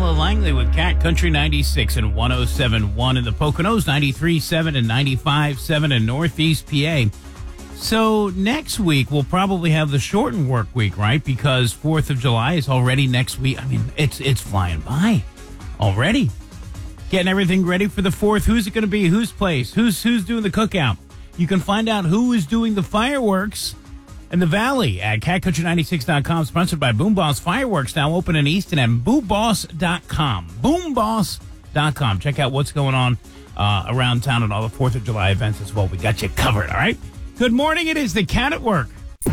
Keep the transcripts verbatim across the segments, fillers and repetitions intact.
Stella Langley with Cat Country ninety-six and one oh seven point one in the Poconos, ninety-three point seven and ninety-five point seven in Northeast P A. So next week, we'll probably have the shortened work week, right? Because fourth of July is already next week. I mean, it's it's flying by already. Getting everything ready for the fourth. Who's it going to be? Whose place? Who's who's doing the cookout? You can find out who is doing the fireworks in the Valley at cat country ninety-six dot com, sponsored by Boom Boss Fireworks, now open in Easton, and boom boss dot com. boom boss dot com. Check out what's going on uh, around town and all the fourth of July events as well. We got you covered, all right? Good morning. It is the Cat at Work.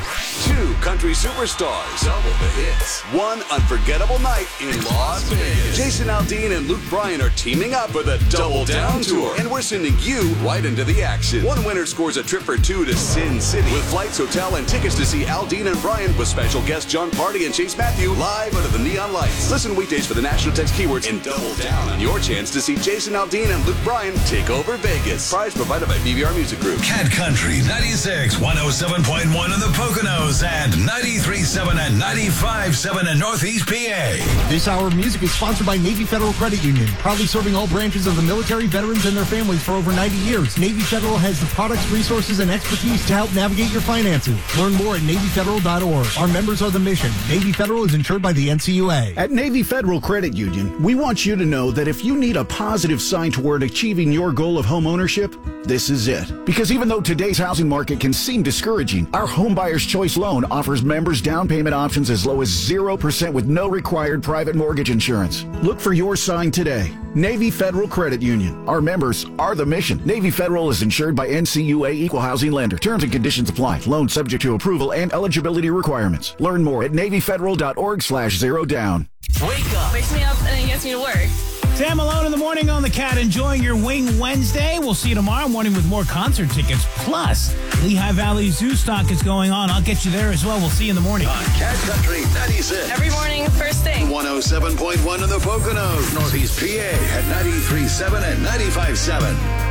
Two country superstars. Double the hits. One unforgettable night in Las Vegas. Jason Aldean and Luke Bryan are teaming up for the Double Down Tour. And we're sending you right into the action. One winner scores a trip for two to Sin City with flights, hotel, and tickets to see Aldean and Bryan with special guests John Party and Chase Matthew live under the neon lights. Listen weekdays for the national text keywords and Double Down on your chance to see Jason Aldean and Luke Bryan take over Vegas. Prize provided by B V R Music Group. Cat Country ninety-six, one oh seven point one in the Poconos and ninety-three point seven and ninety-five point seven in Northeast P A. This hour of music is sponsored by Navy Federal Credit Union, proudly serving all branches of the military, veterans, and their families for over ninety years. Navy Federal has the products, resources, and expertise to help navigate your finances. Learn more at navy federal dot org. Our members are the mission. Navy Federal is insured by the N C U A. At Navy Federal Credit Union, we want you to know that if you need a positive sign toward achieving your goal of home ownership, this is it. Because even though today's housing market can seem discouraging, our Home Buyer's Choice loan offers members down payment options as low as zero percent with no required private mortgage insurance. Look for your sign today. Navy Federal Credit Union. Our members are the mission. Navy Federal is insured by N C U A Equal Housing Lender. Terms and conditions apply. Loan subject to approval and eligibility requirements. Learn more at navy federal dot org slash zero down. Wake up. Wakes me up and then gets me to work. Sam Malone in the morning on the Cat, enjoying your Wing Wednesday. We'll see you tomorrow morning with more concert tickets. Plus, Lehigh Valley Zoo Stock is going on. I'll get you there as well. We'll see you in the morning. On Cat Country ninety-six. Every morning, first thing. one oh seven point one in the Poconos. Northeast P A at ninety-three point seven and ninety-five point seven.